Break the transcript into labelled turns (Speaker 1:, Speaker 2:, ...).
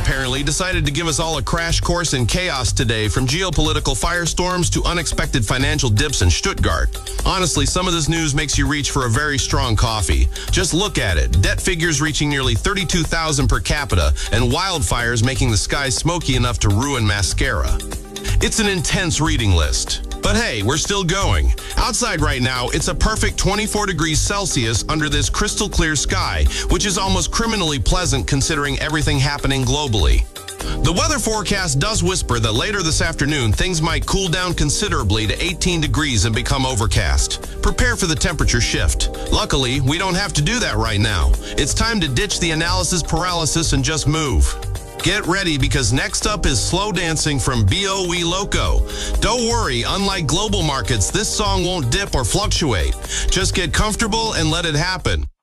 Speaker 1: apparently, decided to give us all a crash course in chaos today, from geopolitical firestorms to unexpected financial dips in Stuttgart. Honestly, some of this news makes you reach for a very strong coffee. Just look at it. Debt figures reaching nearly $32,000 per capita, and wildfires making the sky smoky enough to ruin mascara. It's an intense reading list. But hey, we're still going. Outside right now, it's a perfect 24 degrees Celsius under this crystal clear sky, which is almost criminally pleasant considering everything happening globally. The weather forecast does whisper that later this afternoon, things might cool down considerably to 18 degrees and become overcast. Prepare for the temperature shift. Luckily, we don't have to do that right now. It's time to ditch the analysis paralysis and just move. Get ready, because next up is Slow Dancing from BOE Loco. Don't worry, unlike global markets, this song won't dip or fluctuate. Just get comfortable and let it happen.